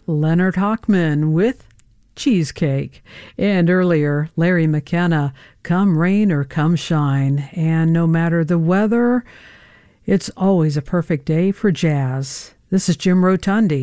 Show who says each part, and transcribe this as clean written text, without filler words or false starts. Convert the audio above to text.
Speaker 1: Leonard Hochman with Cheesecake. And earlier, Larry McKenna, Come Rain or Come Shine. And no matter the weather, it's always a perfect day for jazz. This is Jim Rotundi.